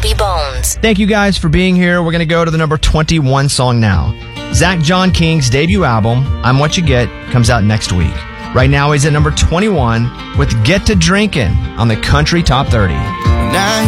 Bobby Bones. Thank you guys for being here. We're going to go to the number 21 song now. Zach John King's debut album, I'm What You Get, comes out next week. Right now he's at number 21 with Get to Drinkin' on the Country Top 30. Now